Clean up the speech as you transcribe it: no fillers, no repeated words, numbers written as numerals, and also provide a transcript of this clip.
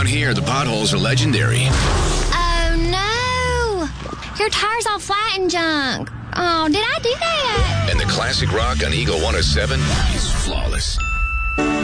here, the potholes are legendary. Oh, no. Your tire's all flat and junk. Oh, did I do that? And the classic rock on Eagle 107 is flawless.